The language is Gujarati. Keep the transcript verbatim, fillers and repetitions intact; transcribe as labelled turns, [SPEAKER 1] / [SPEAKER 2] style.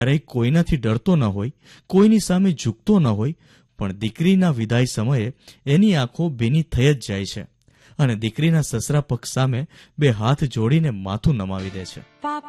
[SPEAKER 1] ક્યારેય કોઈનાથી ડરતો ન હોય, કોઈની સામે ઝૂકતો ન હોય, પણ દીકરીના વિદાય સમયે એની આંખો ભીની થઈ જ જાય છે અને દીકરીના સસરા પક્ષ સામે બે હાથ જોડીને માથું નમાવી દે છે.